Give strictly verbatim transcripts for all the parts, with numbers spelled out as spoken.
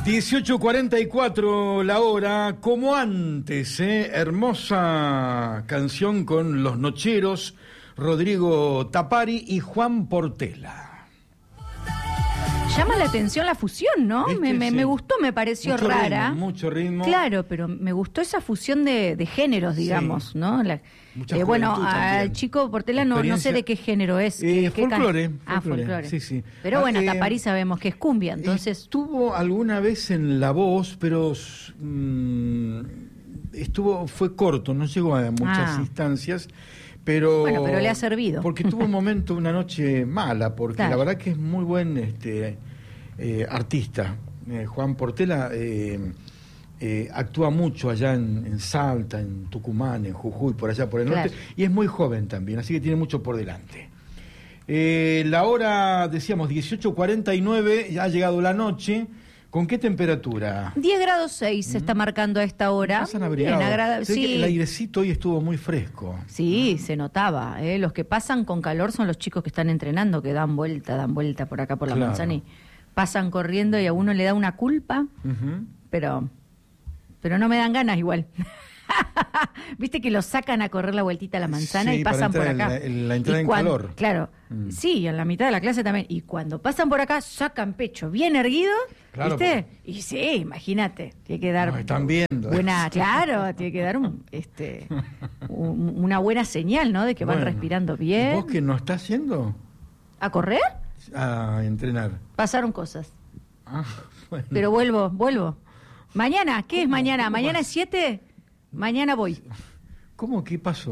dieciocho cuarenta y cuatro la hora, como antes, ¿eh? Hermosa canción con Los Nocheros, Rodrigo Tapari y Juan Portela. Llama la atención la fusión, ¿no? ¿Viste? Me, me, Sí. me gustó, me pareció Mucho rara. ritmo, mucho ritmo. Claro, pero me gustó esa fusión de, de géneros, digamos, Sí. ¿no? La, Mucha eh, bueno, juventud al también. chico Portela no, no sé Experiencia. de qué género es. Eh, ¿Qué can- folclore, Ah, folclore, folclore. sí, sí. Pero Ah, bueno, eh, Tapari sabemos que es cumbia, entonces... Estuvo alguna vez en La Voz, pero mm, estuvo fue corto, no llegó a muchas Ah. instancias. Pero, Bueno, pero le ha servido. Porque tuvo un momento, una noche mala, porque Claro. la verdad que es muy buen este eh, artista. Eh, Juan Portela eh, eh, actúa mucho allá en, en Salta, en Tucumán, en Jujuy, por allá por el Claro. norte, y es muy joven también, así que tiene mucho por delante. Eh, la hora, decíamos, dieciocho cuarenta y nueve, ya ha llegado la noche. ¿Con qué temperatura? diez grados seis se está marcando a esta hora. Pasan Bien, abrigados. agrada- Sé que sí. el airecito hoy estuvo muy fresco. Sí, se notaba. ¿eh? Los que pasan con calor son los chicos que están entrenando, que dan vuelta, dan vuelta por acá por la Claro. manzana y pasan corriendo y a uno le da una culpa, Ujú. pero, pero no me dan ganas igual. Viste que los sacan a correr la vueltita a la manzana Sí, y para pasan por entrar acá. en la- en la entrada Y en cuan- calor. Claro, Mm. sí, en la mitad de la clase también. Y cuando pasan por acá, sacan pecho bien erguido, Claro, ¿viste? Y sí, imagínate, tiene que dar Nos están viendo. buena, claro, tiene que dar un, este, un- una buena señal, ¿no? De que van Bueno. respirando ¿Y bien. ¿Vos qué no estás yendo ¿A correr? a entrenar? Pasaron cosas. Ah, bueno. Pero vuelvo, vuelvo. Mañana, ¿qué es ¿Cómo? mañana? ¿Cómo ¿Mañana vas? es siete? Mañana voy. ¿Cómo? ¿Qué pasó?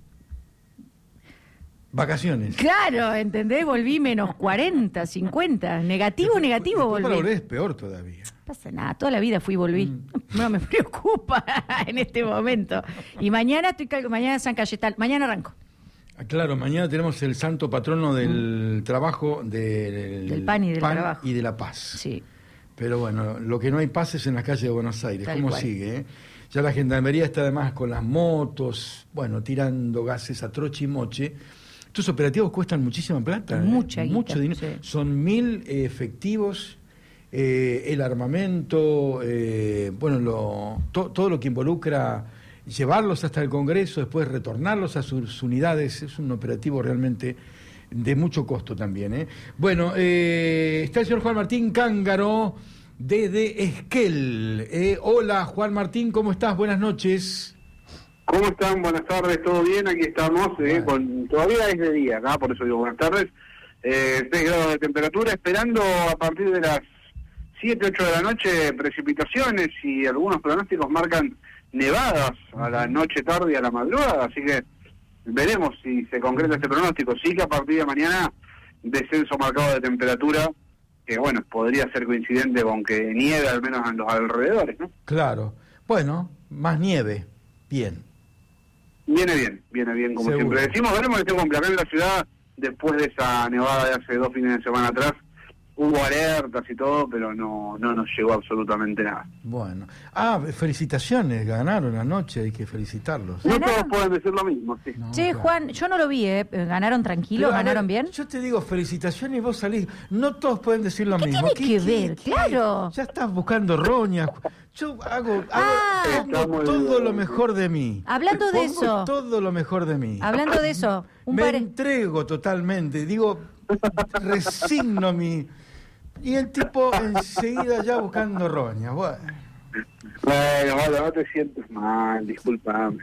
Vacaciones. Claro, ¿entendés? Volví menos cuarenta, cincuenta. Negativo, negativo Después para volví. volver es peor todavía. No pasa nada, toda la vida fui y volví. Mm. No me preocupa en este momento. Y mañana estoy cal- mañana San Cayetano, mañana arranco. Ah, claro, mañana tenemos el santo patrono del trabajo, del, Del pan y del trabajo. y de la paz. Sí. Pero bueno, lo que no hay paz es en las calles de Buenos Aires. Tal ¿Cómo cual. sigue? eh? Ya la gendarmería está además con las motos, bueno, tirando gases a troche y moche. Estos operativos cuestan muchísima plata. ¿eh? Mucha guita, Mucho dinero. sí. Son mil eh, efectivos, eh, el armamento, eh, bueno, lo, to- todo lo que involucra llevarlos hasta el Congreso, después retornarlos a sus unidades. Es un operativo realmente de mucho costo también. ¿eh? Bueno, eh, está el señor Juan Martín Cángaro desde Esquel. ¿eh? Hola, Juan Martín, ¿cómo estás? Buenas noches. ¿Cómo están? Buenas tardes, ¿todo bien? Aquí estamos, eh, Bueno. con todavía es de día acá, por eso digo buenas tardes. Eh, seis grados de temperatura, esperando a partir de las siete, ocho de la noche precipitaciones y algunos pronósticos marcan nevadas a la noche, tarde y a la madrugada, así que veremos si se concreta este pronóstico. Sí que a partir de mañana descenso marcado de temperatura, que bueno, podría ser coincidente con que nieve al menos en los alrededores, ¿no? Claro. Bueno, más nieve. Bien. Viene bien, viene bien, como Seguro. siempre decimos. Veremos este cumple acá en la ciudad, después de esa nevada de hace dos fines de semana atrás. Hubo alertas y todo, pero no no nos llegó absolutamente nada. Bueno. Ah, felicitaciones, ganaron anoche, hay que felicitarlos. No ¿Ganaron? todos pueden decir lo mismo, sí. No, Che, claro. Juan, yo no lo vi, ¿eh? ¿Ganaron tranquilo? Pero, a ¿Ganaron ver, bien? Yo te digo felicitaciones y vos salís. No todos pueden decir lo ¿Qué mismo. tiene que ver? Claro. Ya estás buscando roñas. Yo hago, hago Ah. pongo Está muy todo bien. lo mejor de mí. Hablando de Pongo eso. todo lo mejor de mí. Hablando de eso, un Me par... entrego totalmente. Digo, resigno mi... Y el tipo enseguida ya buscando roñas. Bueno. Bueno, vale, no te sientes mal, disculpame.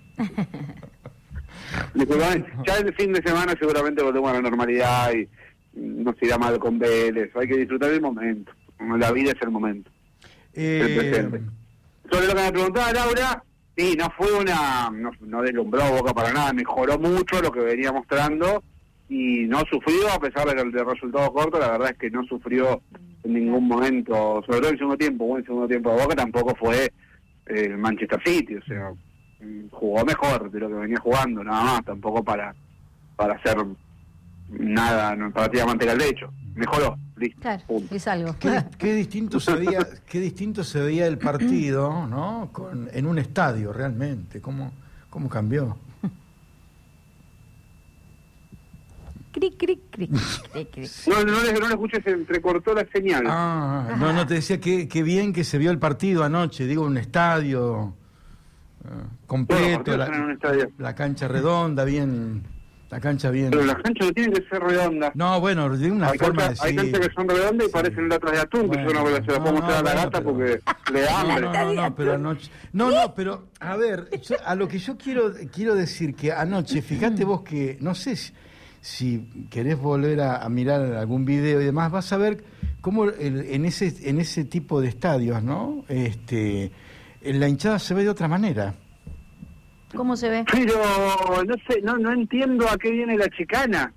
Disculpame, ya el fin de semana seguramente volvemos a la normalidad y nos irá mal con Vélez. Hay que disfrutar el momento. La vida es el momento. El Eh, presente. Sobre lo que me preguntaba Laura, sí, no fue una, no, no deslumbró Boca para nada, mejoró mucho lo que venía mostrando y no sufrió, a pesar del, del resultado corto, la verdad es que no sufrió en ningún momento, sobre todo en el segundo tiempo, buen segundo tiempo de Boca, tampoco fue eh, el Manchester City, o sea, mm, jugó mejor de lo que venía jugando, nada más, tampoco para para hacer nada, no, para tirar manteca al lecho, mejoró, listo, Claro, punto. es algo. Qué, qué distinto se veía, qué distinto se veía el partido, ¿no? Con, en un estadio realmente, cómo, cómo cambió. cric, cric, cric, cric, cric. No, no, le, no le escuché, se entrecortó la señal. Ah, no, no, te decía que, que bien que se vio el partido anoche, digo, un estadio uh, completo, Todos los partidos la, son en un estadio. la cancha redonda, bien, la cancha bien. Pero las canchas no tienen que ser redondas. No, bueno, de una Hay forma canchas, de hay decir. canchas que son redondas y Sí. parecen latas de atún, Bueno, que yo no se la puedo no, mostrar a la no, gata bueno, porque pero- le da No, hambre. no, no, no, pero anoche. No, no, pero a ver, yo- a lo que yo quiero quiero decir que anoche, fíjate vos que no sé si, si querés volver a, a mirar algún video y demás, vas a ver cómo el- en ese en ese tipo de estadios, ¿no? Este, la hinchada se ve de otra manera. ¿Cómo se ve? Pero no sé, no, no entiendo a qué viene la chicana.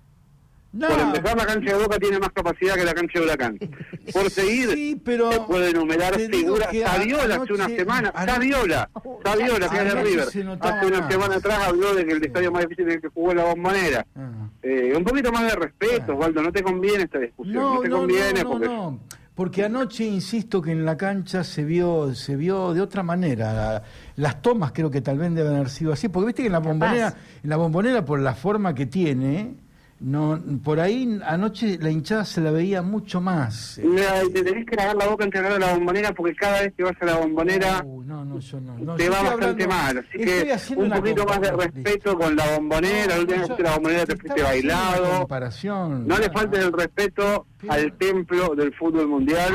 No, Por empezar, la cancha de Boca tiene más capacidad que la cancha de Huracán. Por seguir, sí, pero se puede enumerar te digo figuras. que Saviola hace una anoche- semana, anoche- Saviola, Saviola, que es de anoche River. se notaba Hace una más. semana atrás habló de que el estadio más difícil es el que jugó en la Bombonera. Ah. Eh, un poquito más de respeto, Bueno. Osvaldo, no te conviene esta discusión, no, No, te no, conviene no, no, porque... no. Porque anoche insisto que en la cancha se vio se vio de otra manera. La- las tomas creo que tal vez deben haber sido así, porque viste que en la Capaz. bombonera, en la bombonera por la forma que tiene, no, por ahí anoche la hinchada se la veía mucho más. Mira, te tenés que lavar la boca antes de hablar de la Bombonera porque cada vez que vas a la Bombonera Uh, no, no, yo no. no, te yo va estoy bastante hablando- mal, así estoy que haciendo un una poquito más de comparación. respeto con la Bombonera. La última vez que fuiste a la Bombonera te fuiste estaba haciendo una bailado. comparación. No le faltes el respeto Pero- al templo del fútbol mundial.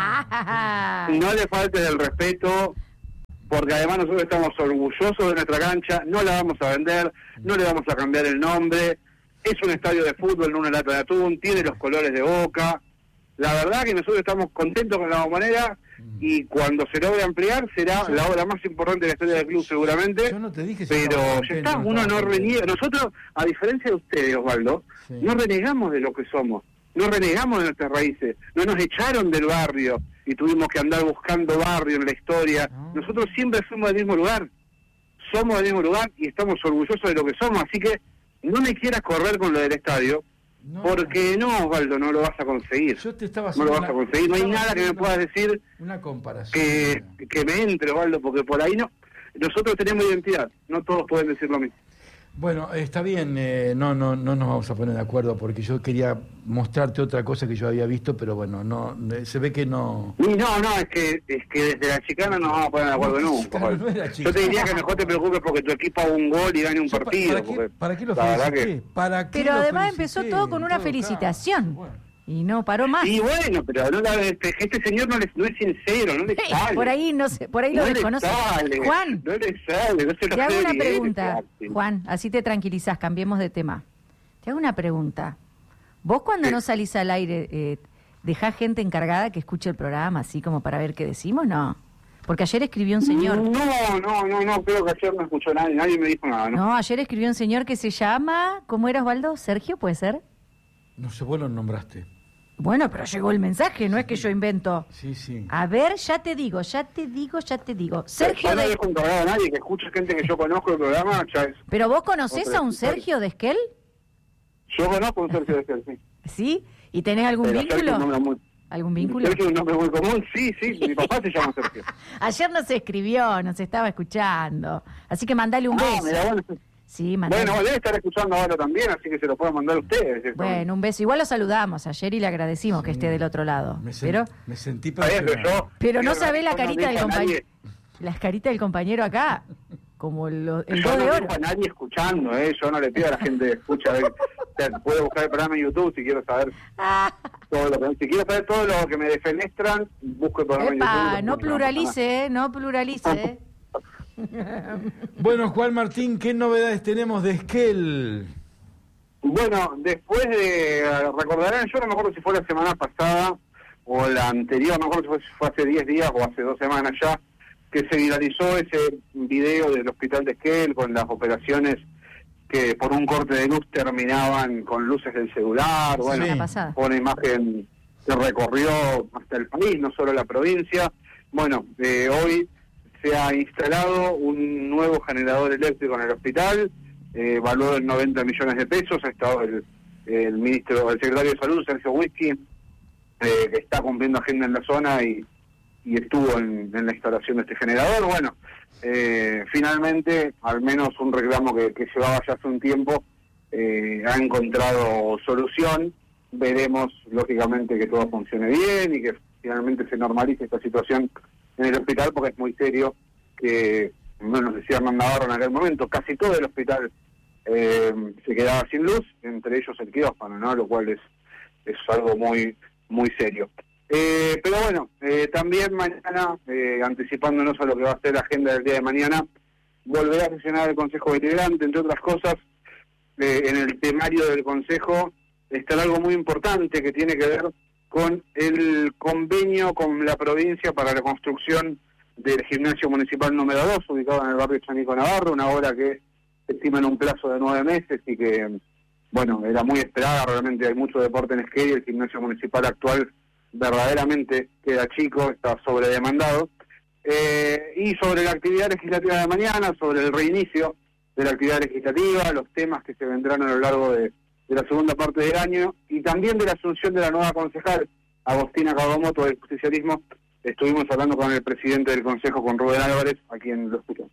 Ah. No le faltes el respeto, porque además nosotros estamos orgullosos de nuestra cancha, no la vamos a vender, no le vamos a cambiar el nombre. Es un estadio de fútbol, no una lata de atún, tiene los colores de Boca. La verdad que nosotros estamos contentos con la Bombonera y cuando se logre ampliar será la obra más importante de la historia del club seguramente. Yo no te dije si Pero estaba ya contento, está, no uno estaba no contento. reniega. Nosotros, a diferencia de ustedes, Osvaldo, Sí. no renegamos de lo que somos, no renegamos de nuestras raíces, no nos echaron del barrio y tuvimos que andar buscando barrio en la historia. No. Nosotros siempre fuimos del mismo lugar, somos del mismo lugar y estamos orgullosos de lo que somos, así que no me quieras correr con lo del estadio, No. porque no, Osvaldo, no lo vas a conseguir. Yo te estaba No lo haciendo vas a una- conseguir, no hay estaba nada que me haciendo puedas decir una comparación. que, que me entre, Osvaldo, porque por ahí no. Nosotros tenemos identidad, no todos pueden decir lo mismo. Bueno, está bien, eh, no, no, no nos vamos a poner de acuerdo porque yo quería mostrarte otra cosa que yo había visto, pero bueno, no, eh, se ve que no. Y no, no, es que es que desde la chicana no nos vamos a poner de acuerdo No, nunca. chicana, Osvaldo. no era Yo chicana. te diría que mejor te preocupes porque tu equipo haga un gol y gane un Yo, pa- partido. ¿Para qué, porque para qué lo la verdad felicité? que... ¿Para qué Pero lo además felicité? empezó todo con En una todo felicitación. caso. Bueno. Y no paró más. Y bueno, pero no la, este, este señor no, le, no es sincero, no le sale. Por ahí no sé, por ahí lo no le desconoce. sale, Juan, no le sale, no se lo te hago cree una ni él, pregunta, este Juan, así te tranquilizás, cambiemos de tema. Te hago una pregunta. ¿Vos cuando Sí. no salís al aire, eh, dejás gente encargada que escuche el programa, así como para ver qué decimos? No. Porque ayer escribió un señor. No, no, no, no, creo que ayer no escuchó nadie, nadie me dijo nada, ¿no? No, ayer escribió un señor que se llama, ¿cómo era, Osvaldo? ¿Sergio, puede ser? No sé, vos lo nombraste. Bueno, pero llegó el mensaje, no es que yo invento. Sí, sí. A ver, ya te digo, ya te digo, ya te digo. Sergio Yo no de... dejo encargado a nadie que escuche gente que yo conozco el programa, ya es... ¿Pero vos conocés Otra a un historia. Sergio de Esquel? Yo conozco a un Sergio de Esquel, sí. ¿Sí? ¿Y tenés algún Pero Sergio es un vínculo? nombre muy... ¿Algún vínculo? Sergio es un nombre muy común, sí, sí, mi papá se llama Sergio. Ayer nos escribió, nos estaba escuchando. Así que mandale un Ah, beso. mira, bueno, sí. Sí, mandale. Bueno, debe estar escuchando ahora también, así que se lo pueden mandar a ustedes. Bueno, un beso. Igual lo saludamos ayer y le agradecimos que esté del otro lado. Me, sen- Pero, me sentí A ver, presionado. yo- pero no yo sabe la no carita dejo del a compañero. nadie- Las caritas del compañero acá, como lo- el Yo dos no de oro. dejo a nadie escuchando, ¿eh? Yo no le pido a la gente que escucha. A ver, o sea, puede buscar el programa en YouTube si quiero saber Ah, todo lo que... Si quiero saber todo lo que me defenestran, busco el programa en YouTube. epa, y no lo pongo. pluralice, eh, no pluralice. eh. Bueno, Juan Martín, ¿qué novedades tenemos de Esquel? Bueno, después de... Recordarán, yo no me acuerdo si fue la semana pasada o la anterior, no me acuerdo si fue, fue hace diez días o hace dos semanas ya, que se viralizó ese video del hospital de Esquel con las operaciones que por un corte de luz terminaban con luces del celular. Bueno, Semana pasada. fue una imagen que recorrió hasta el país, no solo la provincia. Bueno, eh, hoy se ha instalado un nuevo generador eléctrico en el hospital, eh, valor en noventa millones de pesos. Ha estado el, el ministro, el secretario de Salud, Sergio Whisky, eh, que está cumpliendo agenda en la zona y, y estuvo en, en la instalación de este generador. Bueno, eh, finalmente, al menos un reclamo que, que llevaba ya hace un tiempo, eh, ha encontrado solución. Veremos, lógicamente, que todo funcione bien y que finalmente se normalice esta situación en el hospital, porque es muy serio que, no nos decía Hernán Navarro en aquel momento, casi todo el hospital eh, se quedaba sin luz, entre ellos el quirófano, ¿no? Lo cual es, es algo muy, muy serio. Eh, pero bueno, eh, también mañana, eh, anticipándonos a lo que va a ser la agenda del día de mañana, volverá a sesionar el Consejo Deliberante, entre otras cosas. Eh, en el temario del Consejo está algo muy importante que tiene que ver con el convenio con la provincia para la construcción del gimnasio municipal número dos, ubicado en el barrio Chanico Navarro, una obra que se estima en un plazo de nueve meses y que, bueno, era muy esperada. Realmente hay mucho deporte en Esquel y el gimnasio municipal actual verdaderamente queda chico, está sobredemandado. Eh, y sobre la actividad legislativa de mañana, sobre el reinicio de la actividad legislativa, los temas que se vendrán a lo largo de, de la segunda parte del año, y también de la asunción de la nueva concejal, Agostina Kawamoto, del justicialismo. Estuvimos hablando con el presidente del Consejo, con Rubén Álvarez, a quien lo escuchamos.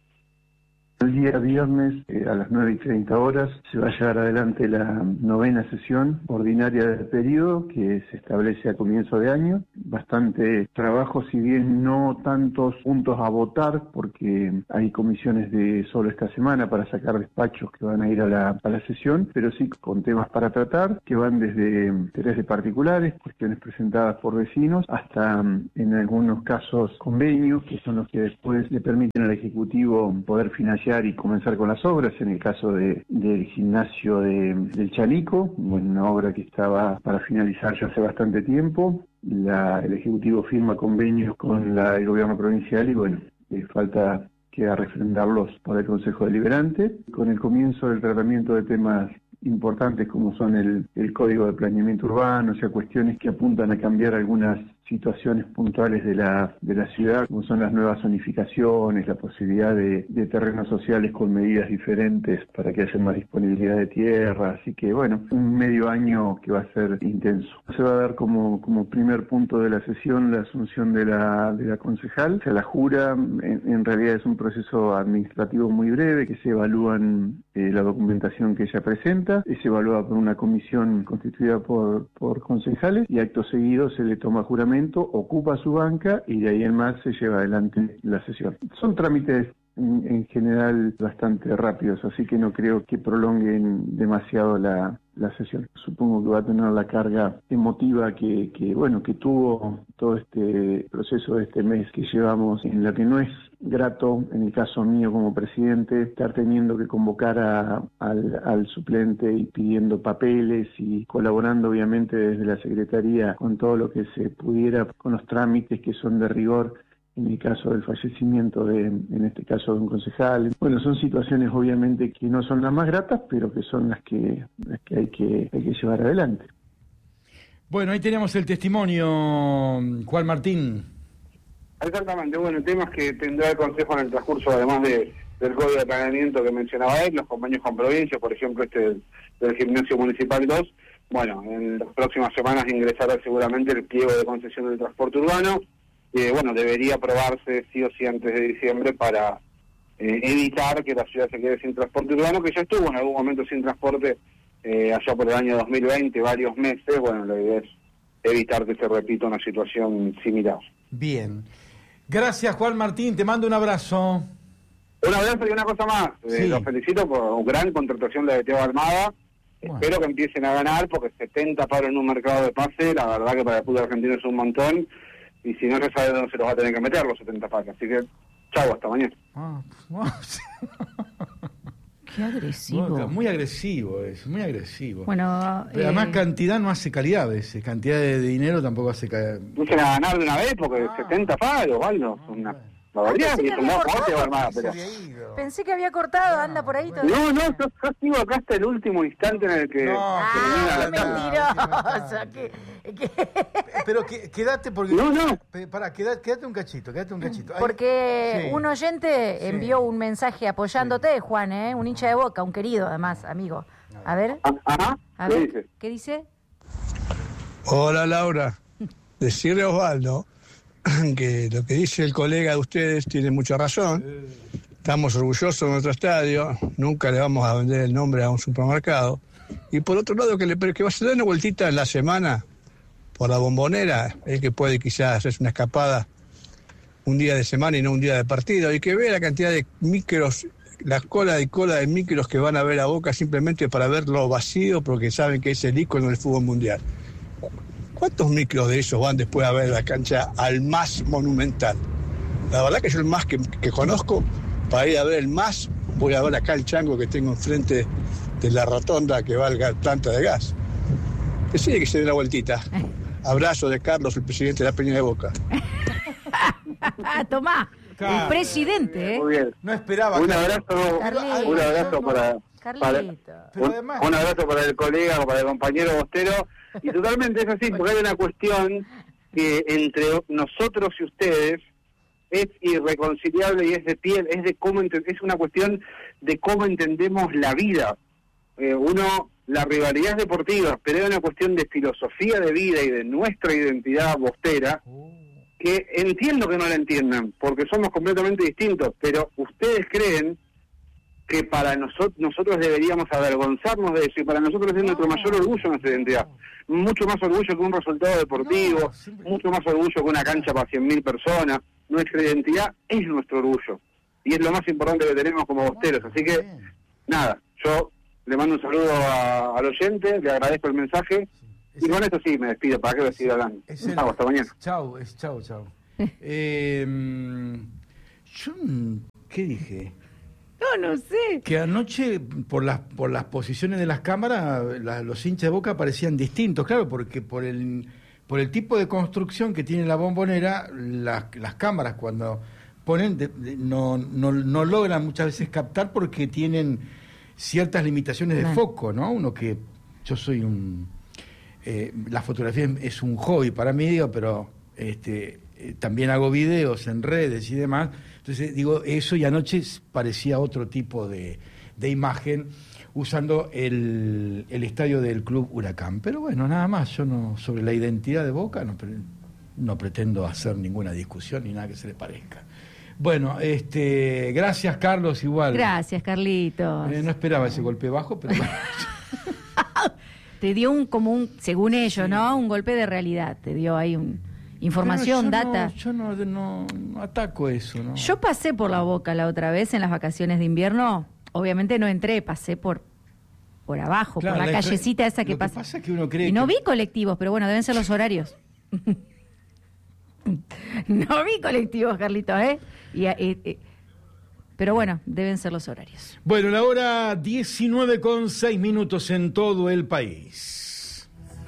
El día viernes eh, a las nueve y treinta horas se va a llevar adelante la novena sesión ordinaria del periodo que se establece a comienzo de año. Bastante trabajo, si bien no tantos puntos a votar, porque hay comisiones de solo esta semana para sacar despachos que van a ir a la, a la sesión, pero sí con temas para tratar, que van desde intereses de particulares, cuestiones presentadas por vecinos, hasta en algunos casos convenios, que son los que después le permiten al Ejecutivo poder financiar y comenzar con las obras. En el caso de, del gimnasio de, del Chanico, bueno, una obra que estaba para finalizar ya hace bastante tiempo. La, el Ejecutivo firma convenios con la, el gobierno provincial y bueno, eh, falta queda refrendarlos por el Consejo Deliberante. Con el comienzo del tratamiento de temas importantes como son el, el Código de Planeamiento Urbano, o sea, cuestiones que apuntan a cambiar algunas situaciones puntuales de la de la ciudad, como son las nuevas zonificaciones, la posibilidad de, de terrenos sociales con medidas diferentes para que haya más disponibilidad de tierra. Así que, bueno, un medio año que va a ser intenso. Se va a dar como, como primer punto de la sesión la asunción de la, de la concejal. Se la jura, en, en realidad es un proceso administrativo muy breve, que se evalúan eh, la documentación que ella presenta, y se evalúa por una comisión constituida por, por concejales, y acto seguido se le toma juramento, ocupa su banca y de ahí en más se lleva adelante la sesión. Son trámites en, en general bastante rápidos, así que no creo que prolonguen demasiado la, la sesión. Supongo que va a tener la carga emotiva que, que, bueno, que tuvo todo este proceso de este mes que llevamos, en la que no es grato, en el caso mío como presidente, estar teniendo que convocar a, al, al suplente y pidiendo papeles y colaborando obviamente desde la Secretaría con todo lo que se pudiera, con los trámites que son de rigor, en el caso del fallecimiento de, en este caso, de un concejal. Bueno, son situaciones obviamente que no son las más gratas, pero que son las que, las que hay que, hay que llevar adelante. Bueno, ahí tenemos el testimonio, Juan Martín. Exactamente, bueno, temas que tendrá el Consejo en el transcurso, además de, del Código de Planeamiento que mencionaba él, los convenios con provincias, por ejemplo, este del, del Gimnasio Municipal dos. Bueno, en las próximas semanas ingresará seguramente el pliego de concesión del transporte urbano, que, bueno, debería aprobarse sí o sí antes de diciembre para eh, evitar que la ciudad se quede sin transporte urbano, que ya estuvo en algún momento sin transporte eh, allá por el año dos mil veinte, varios meses. Bueno, la idea es evitar que se repita una situación similar. Bien. Gracias, Juan Martín, te mando un abrazo. Un abrazo y una cosa más. Sí. Eh, los felicito por una gran contratación de Teo Almada. Bueno. Espero que empiecen a ganar, porque setenta paros en un mercado de pase, la verdad que para el fútbol argentino es un montón. Y si no se sabe dónde se los va a tener que meter los setenta paros. Así que, chau, hasta mañana. Ah, wow. Qué agresivo. Muy, muy agresivo es, muy agresivo. Bueno, Pero además eh... cantidad no hace calidad a veces, cantidad de dinero tampoco hace calidad. No se la ganar de una vez porque ah, setenta palos, Waldo, ah, una bueno. barbaridad. Y es un mote, Armada, pero... Pensé que había cortado, anda por ahí todavía. No, no, yo, yo sigo acá hasta el último instante en el que... No, ah, mentiroso. ¿Qué, qué? Pero que, quédate porque... No, no. Pará, quédate, quédate un cachito, quédate un cachito. Porque sí. Un oyente Sí. envió un mensaje apoyándote, sí. Juan, ¿eh? Un hincha de Boca, un querido además, amigo. A ver. Ajá. A ¿Qué ver, dice? ¿Qué dice? Hola, Laura. Decirle a Osvaldo que lo que dice el colega de ustedes tiene mucha razón, estamos orgullosos de nuestro estadio, nunca le vamos a vender el nombre a un supermercado. Y por otro lado, que, le, que va a dar una vueltita en la semana por la Bombonera, es que puede quizás hacerse una escapada un día de semana y no un día de partido, y que vea la cantidad de micros, la cola y cola de micros que van a ver a Boca simplemente para verlo vacío, porque saben que es el ícono del fútbol mundial. ¿Cuántos micros de esos van después a ver la cancha al más monumental? La verdad que yo el más que, que conozco, para ir a ver el más, voy a ver acá el chango que tengo enfrente de la rotonda que va a la planta de gas. Que sí, que se dé una vueltita. Abrazo de Carlos, el presidente de la Peña de Boca. Tomá, Claro. el presidente, ¿eh? Muy bien. No esperaba. Un que- abrazo, Carlito. un abrazo para, para Carlito. Pero un, además- un abrazo para el colega, para el compañero Bostero. Y totalmente es así, porque hay una cuestión que entre nosotros y ustedes es irreconciliable y es de piel, es de cómo ente- es una cuestión de cómo entendemos la vida. Eh, uno, la rivalidad es deportiva, pero es una cuestión de filosofía de vida y de nuestra identidad bostera, que entiendo que no la entiendan, porque somos completamente distintos, pero ustedes creen que para nosotros nosotros deberíamos avergonzarnos de eso, y para nosotros es nuestro mayor orgullo nuestra identidad. Mucho más orgullo que un resultado deportivo, No, siempre- mucho más orgullo que una cancha para cien mil personas. Nuestra identidad es nuestro orgullo, y es lo más importante que tenemos como bosteros. Así que, nada, yo le mando un saludo a- al oyente, le agradezco el mensaje, y con esto sí me despido, para que voy a seguir hablando. Es el- Chao, hasta mañana. Chau, es chau, chau. Eh, yo, ¿qué dije? No, no sé. Que anoche, por las por las posiciones de las cámaras, la- los hinchas de Boca parecían distintos, claro, porque por el por el tipo de construcción que tiene la Bombonera, las, las cámaras cuando ponen de- de- no, no, no logran muchas veces captar porque tienen ciertas limitaciones de Claro. foco, ¿no? Uno que yo soy un eh, la fotografía es un hobby para mí, digo, pero este eh, también hago videos en redes y demás. Entonces, digo, eso, y anoche parecía otro tipo de, de imagen usando el, el estadio del Club Huracán. Pero bueno, nada más, yo no, sobre la identidad de Boca no, pre- no pretendo hacer ninguna discusión ni nada que se le parezca. Bueno, este, gracias Carlos, igual. Gracias, Carlitos. Eh, no esperaba ese golpe bajo, pero bueno. Te dio un, como un, según ellos, ¿no? Un golpe de realidad. Te dio ahí un, información, Pero yo data. No, yo no, no, no ataco eso, ¿no? Yo pasé por la Boca la otra vez en las vacaciones de invierno. Obviamente no entré, pasé por por abajo, Claro, por la, la- callecita esa que lo que pasa. pasa es que uno cree y no que- vi colectivos, pero bueno, deben ser los horarios. No vi colectivos, Carlitos, ¿eh? Y, eh, eh, pero bueno, deben ser los horarios. Bueno, la hora diecinueve con seis minutos en todo el país.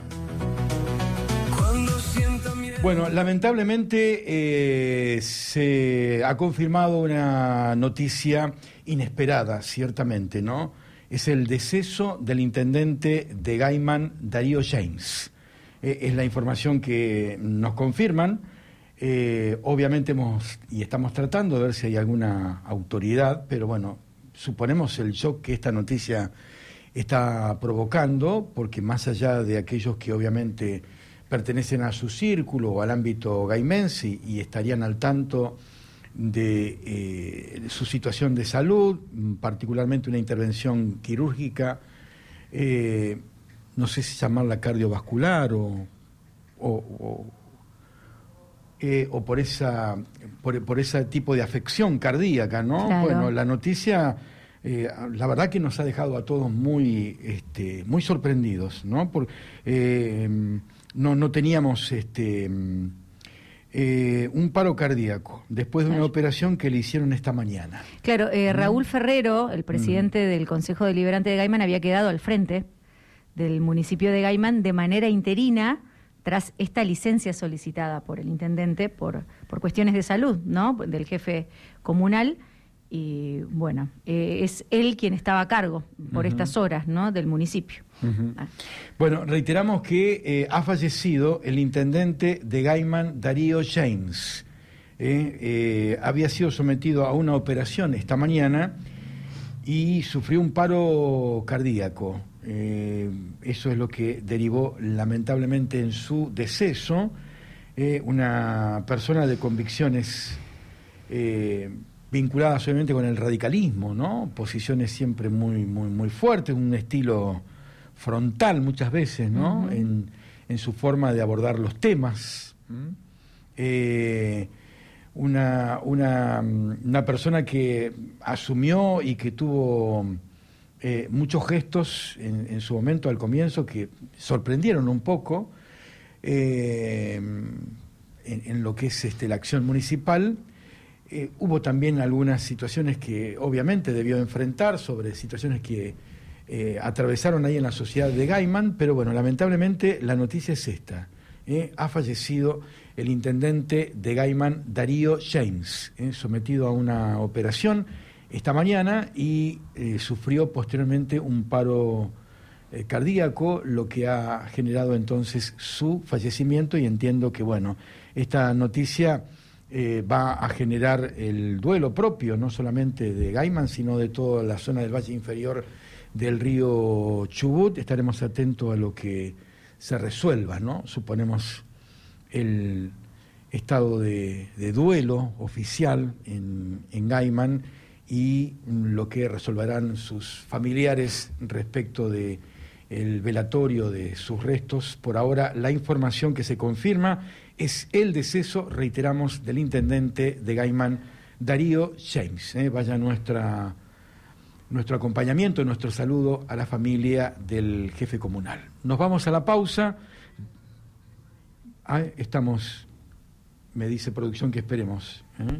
Bueno, lamentablemente eh, se ha confirmado una noticia inesperada, ciertamente, ¿no? Es el deceso del intendente de Gaiman, Darío James. Eh, es la información que nos confirman. Eh, obviamente hemos y estamos tratando de ver si hay alguna autoridad, pero bueno, suponemos el shock que esta noticia está provocando, porque más allá de aquellos que obviamente pertenecen a su círculo o al ámbito gaimense y, y estarían al tanto de eh, su situación de salud, particularmente una intervención quirúrgica, eh, no sé si llamarla cardiovascular o, o, o Eh, o por esa por, por ese tipo de afección cardíaca, ¿no? Claro. Bueno, la noticia, eh, la verdad que nos ha dejado a todos muy este, muy sorprendidos, ¿no? Por, eh, no, no teníamos este eh, un paro cardíaco después de una Claro. operación que le hicieron esta mañana. Claro, eh, Raúl Ferrero, el presidente del Consejo Deliberante de Gaiman, había quedado al frente del municipio de Gaiman de manera interina tras esta licencia solicitada por el intendente por, por cuestiones de salud, ¿no? Del jefe comunal. Y bueno, eh, es él quien estaba a cargo por Ujú. estas horas, ¿no? Del municipio. Ujú. Ah. Bueno, reiteramos que eh, ha fallecido el intendente de Gaiman, Darío James. Eh, eh, había sido sometido a una operación esta mañana y sufrió un paro cardíaco. Eh, eso es lo que derivó lamentablemente en su deceso. Eh, una persona de convicciones eh, vinculadas obviamente con el radicalismo, ¿no? Posiciones siempre muy, muy, muy fuertes, un estilo frontal muchas veces, ¿no? Uh-huh. en, en su forma de abordar los temas. ¿Mm? Eh, una, una, una persona que asumió y que tuvo eh, muchos gestos en, en su momento al comienzo que sorprendieron un poco eh, en, en lo que es este, la acción municipal. Eh, hubo también algunas situaciones que obviamente debió enfrentar sobre situaciones que eh, atravesaron ahí en la sociedad de Gaiman, pero bueno, lamentablemente la noticia es esta. Eh, ha fallecido el intendente de Gaiman, Darío James, eh, sometido a una operación esta mañana y eh, sufrió posteriormente un paro eh, cardíaco, lo que ha generado entonces su fallecimiento, y entiendo que bueno, esta noticia eh, va a generar el duelo propio, no solamente de Gaiman, sino de toda la zona del Valle Inferior del río Chubut. Estaremos atentos a lo que se resuelva, ¿no? Suponemos el estado de, de duelo oficial en, en Gaiman y lo que resolverán sus familiares respecto de el velatorio de sus restos. Por ahora, la información que se confirma es el deceso, reiteramos, del intendente de Gaiman, Darío James. ¿eh? Vaya nuestra, nuestro acompañamiento, nuestro saludo a la familia del jefe comunal. Nos vamos a la pausa. Ah, estamos, me dice producción que esperemos. ¿eh?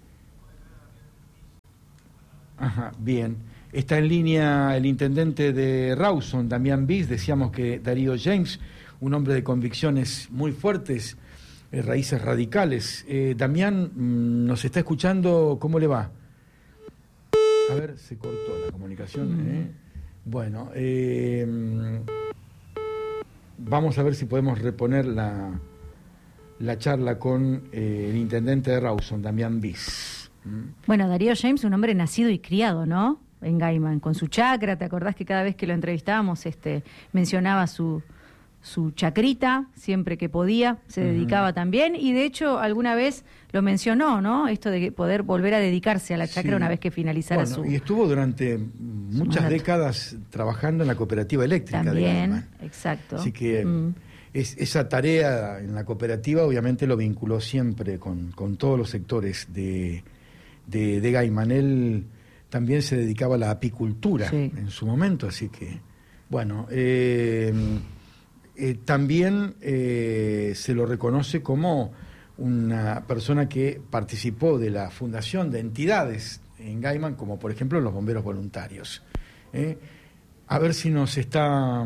Ajá, bien. Está en línea el intendente de Rawson, Damián Bis. Decíamos que Darío James, un hombre de convicciones muy fuertes, eh, raíces radicales. Eh, Damián, mmm, nos está escuchando, ¿cómo le va? A ver, se cortó la comunicación. Mm. ¿eh? Bueno, eh, vamos a ver si podemos reponer la, la charla con eh, el intendente de Rawson, Damián Bis. ¿Mm? Bueno, Darío James, un hombre nacido y criado, ¿no? En Gaiman, con su chacra. ¿Te acordás que cada vez que lo entrevistábamos este, mencionaba su, su chacrita, siempre que podía, se uh-huh. dedicaba también, y de hecho alguna vez lo mencionó, ¿no? Esto de poder volver a dedicarse a la chacra sí. una vez que finalizara bueno, su... y estuvo durante muchas mandato. décadas trabajando en la cooperativa eléctrica también, de Gaiman. Exacto. Así que mm. es, esa tarea en la cooperativa obviamente lo vinculó siempre con, con todos los sectores de, de, de Gaiman. Él también se dedicaba a la apicultura sí. en su momento, así que, bueno, eh, eh, también eh, se lo reconoce como una persona que participó de la fundación de entidades en Gaiman, como por ejemplo los bomberos voluntarios. ¿eh? A ver si nos está...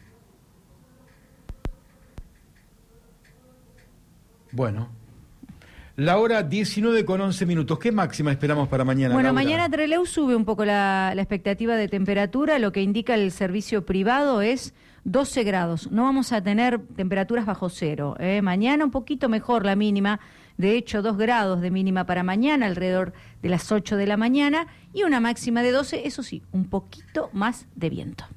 Bueno... La hora diecinueve con once minutos. ¿Qué máxima esperamos para mañana? Bueno, Laura? mañana Trelew sube un poco la, la expectativa de temperatura. Lo que indica el servicio privado es doce grados. No vamos a tener temperaturas bajo cero. ¿eh? Mañana un poquito mejor la mínima. De hecho, dos grados de mínima para mañana, alrededor de las ocho de la mañana. Y una máxima de doce, eso sí, un poquito más de viento.